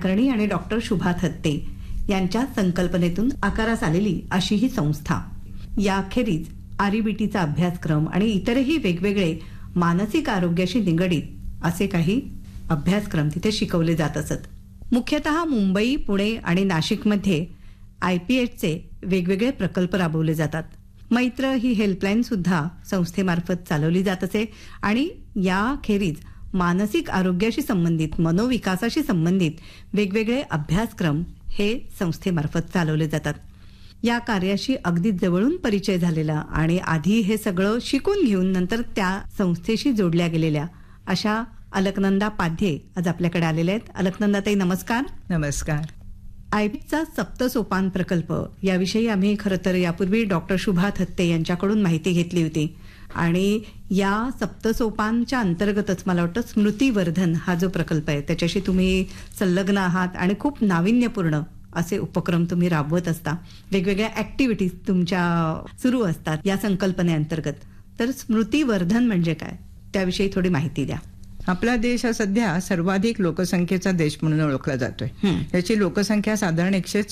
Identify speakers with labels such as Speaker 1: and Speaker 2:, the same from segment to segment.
Speaker 1: कुलकर्णी आणि डॉक्टर शुभा थत्ते यांच्या संकल्पनेतून आकारास आलेली अशी ही संस्था. याखेरीज आरईबीटीचा अभ्यासक्रम आणि इतरही वेगवेगळे मानसिक आरोग्याशी निगडीत असे काही अभ्यासक्रम तिथे शिकवले जात असत. मुख्यतः मुंबई, पुणे आणि नाशिकमध्ये IPHचे वेगवेगळे प्रकल्प राबवले जातात. मैत्र ही हेल्पलाईन सुद्धा संस्थेमार्फत चालवली जात असे आणि याखेरीज मानसिक आरोग्याशी संबंधित, मनोविकासाशी संबंधित वेगवेगळे अभ्यासक्रम हे संस्थेमार्फत चालवले जातात. या कार्याशी अगदी जवळून परिचय झालेला आणि आधी हे सगळं शिकून घेऊन नंतर त्या संस्थेशी जोडल्या गेलेल्या अशा अलकनंदा पाध्ये आज आपल्याकडे आलेल्या आहेत. अलकनंदाताई, नमस्कार.
Speaker 2: नमस्कार.
Speaker 1: IPHचा सप्तसोपान प्रकल्प याविषयी आम्ही खरं तर यापूर्वी डॉक्टर शुभा थत्ते यांच्याकडून माहिती घेतली होती आणि या सप्तसोपानच्या अंतर्गतच मला वाटतं स्मृतिवर्धन हा जो प्रकल्प आहे त्याच्याशी तुम्ही संलग्न आहात आणि खूप नाविन्यपूर्ण असे उपक्रम तुम्ही राबवत असता. वेगवेगळ्या ऍक्टिव्हिटीज तुमच्या सुरू असतात या संकल्पनेअंतर्गत. तर स्मृतिवर्धन म्हणजे काय, त्याविषयी थोडी माहिती द्या.
Speaker 2: आपला देश हा सध्या सर्वाधिक लोकसंख्येचा देश म्हणून ओळखला जातोय. याची लोकसंख्या साधारण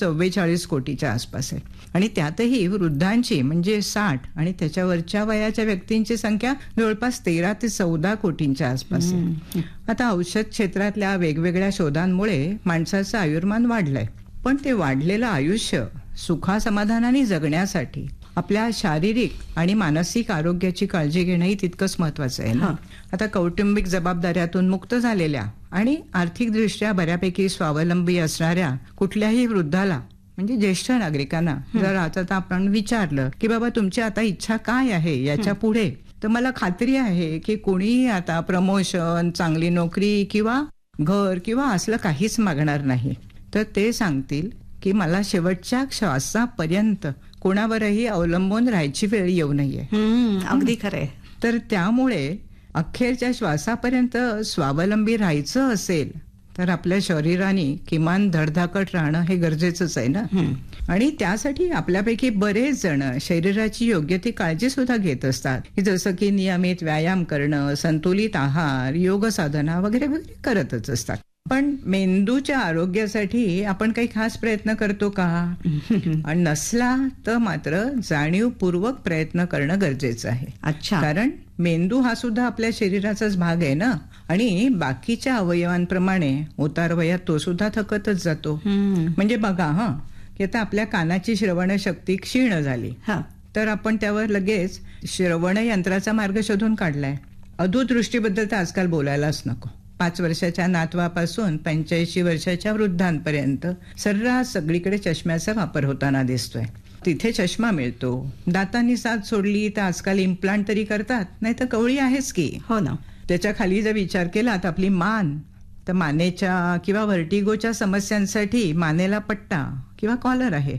Speaker 2: 144 कोटीच्या आसपास आहे आणि त्यातही वृद्धांची म्हणजे 60 आणि त्याच्यावरच्या वयाच्या व्यक्तींची संख्या जवळपास 13 ते 14 कोटींच्या आसपास आहे. आता औषध क्षेत्रातल्या वेगवेगळ्या शोधांमुळे माणसाचं आयुर्मान वाढलंय, पण ते वाढलेलं आयुष्य सुखासमाधानाने जगण्यासाठी आपल्या शारीरिक आणि मानसिक आरोग्याची काळजी घेणंही तितकंच महत्वाचं आहे ना. आता कौटुंबिक जबाबदाऱ्यातून मुक्त झालेल्या आणि आर्थिकदृष्ट्या बऱ्यापैकी स्वावलंबी असणाऱ्या कुठल्याही वृद्धाला म्हणजे ज्येष्ठ नागरिकांना जर आता आपण विचारलं की बाबा तुमची आता इच्छा काय आहे याच्या पुढे, तर मला खात्री आहे की कोणीही आता प्रमोशन, चांगली नोकरी किंवा घर किंवा असलं काहीच मागणार नाही. तर ते सांगतील की मला शेवटच्या श्वासापर्यंत कोणावरही अवलंबून राहायची वेळ येऊ नये.
Speaker 1: अगदी खरंय.
Speaker 2: तर त्यामुळे अखेरच्या श्वासापर्यंत स्वावलंबी राहायचं असेल तर आपल्या शरीराने किमान धडधाकट राहणं हे गरजेचंच आहे ना. आणि त्यासाठी आपल्यापैकी बरेच जण शरीराची योग्य ती काळजी सुद्धा घेत असतात, की जसं की नियमित व्यायाम करणं, संतुलित आहार, योग साधना वगैरे वगैरे करतच असतात. पण मेंदूच्या आरोग्यासाठी आपण काही खास प्रयत्न करतो का? आणि नसला तर मात्र जाणीवपूर्वक प्रयत्न करणं गरजेचं आहे.
Speaker 1: अच्छा.
Speaker 2: कारण मेंदू हा सुद्धा आपल्या शरीराचाच भाग आहे ना आणि बाकीच्या अवयवांप्रमाणे उतार वयात तो सुद्धा थकतच जातो. म्हणजे बघा की आता आपल्या कानाची श्रवण शक्ती क्षीण झाली तर आपण त्यावर लगेच श्रवण यंत्राचा मार्ग शोधून काढलाय. अधोदृष्टीबद्दल तर आजकाल बोलायलाच नको. 5 वर्षाच्या नातवापासून 85 वर्षाच्या वृद्धांपर्यंत सर्रास सगळीकडे चष्म्याचा वापर होताना दिसतोय. तिथे चष्मा मिळतो. दातांनी साथ सोडली तर आजकाल इम्प्लांट तरी करतात, नाही तर कवळी आहेच की.
Speaker 1: हो ना. त्याच्या
Speaker 2: खाली जर विचार केला तर आपली मान, तर मानेच्या किंवा व्हर्टिगोच्या समस्यांसाठी मानेला पट्टा किंवा कॉलर आहे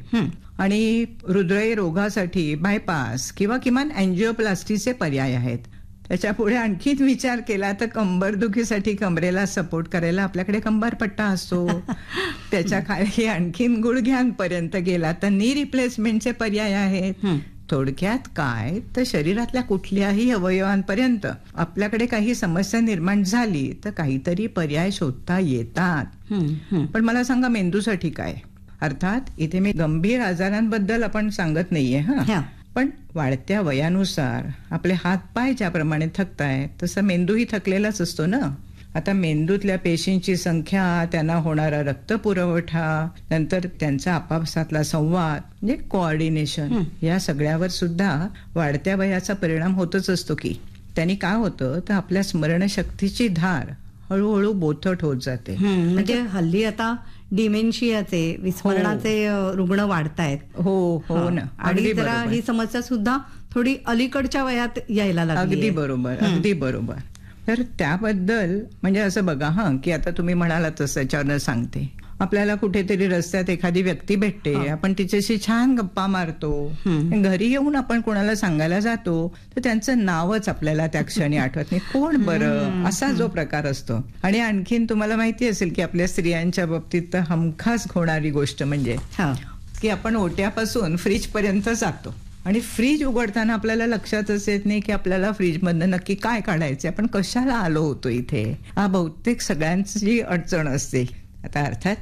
Speaker 2: आणि हृदय रोगासाठी बायपास किंवा किमान अँजिओप्लास्टीचे पर्याय आहेत. त्याच्या पुढे आणखीन विचार केला तर कंबरदुखीसाठी कमरेला सपोर्ट करायला आपल्याकडे कंबरपट्टा असतो. त्याच्या खाली आणखीन गुडघ्यांपर्यंत गेला तर नी रिप्लेसमेंटचे पर्याय आहेत. थोडक्यात काय तर शरीरातल्या कुठल्याही अवयवांपर्यंत आपल्याकडे काही समस्या निर्माण झाली तर काहीतरी पर्याय शोधता येतात. पण मला सांगा मेंदूसाठी काय? अर्थात इथे मी गंभीर आजारांबद्दल आपण सांगत नाहीये पण वाढत्या वयानुसार आपले हातपाय ज्याप्रमाणे थकताय तसं मेंदूही थकलेलाच असतो ना. आता मेंदूतल्या पेशींची संख्या, त्यांना होणारा रक्तपुरवठा, नंतर त्यांचा आपापसातला संवाद म्हणजे कोऑर्डिनेशन, या सगळ्यावर सुद्धा वाढत्या वयाचा परिणाम होतच असतो की. त्यांनी काय होतं तर आपल्या स्मरणशक्तीची धार हळूहळू बोथट होत जाते.
Speaker 1: म्हणजे हल्ली आता डिमेन्शियाचे, विस्मरणाचे रुग्ण वाढतायत.
Speaker 2: हो ना.
Speaker 1: आणि जरा ही समस्या सुद्धा थोडी अलीकडच्या वयात यायला लागली.
Speaker 2: अगदी बरोबर. तर त्याबद्दल म्हणजे असं बघा की आता तुम्ही म्हणाला तसं याच्यावर सांगते. आपल्याला कुठेतरी रस्त्यात एखादी व्यक्ती भेटते, आपण तिच्याशी छान गप्पा मारतो, घरी येऊन आपण कोणाला सांगायला जातो तर त्यांचं नावच आपल्याला त्या क्षणी आठवत नाही. कोण बरं, असा जो प्रकार असतो. आणि आणखीन तुम्हाला माहिती असेल की आपल्या स्त्रियांच्या बाबतीत तर हमखास होणारी गोष्ट म्हणजे की आपण ओट्यापासून फ्रीज पर्यंत जातो आणि फ्रीज उघडताना आपल्याला लक्षातच येत नाही की आपल्याला फ्रीज मधनं नक्की काय काढायचे, आपण कशाला आलो होतो इथे. हा बहुतेक सगळ्यांची अडचण असते. आता अर्थात